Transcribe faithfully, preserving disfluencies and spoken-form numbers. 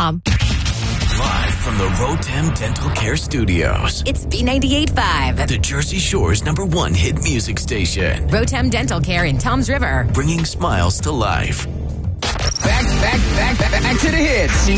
com. Live from the Rotem Dental Care Studios. It's B ninety-eight point five. The Jersey Shore's number one hit music station. Rotem Dental Care in Toms River. Bringing smiles to life. Back, back, back, back, back to the hits.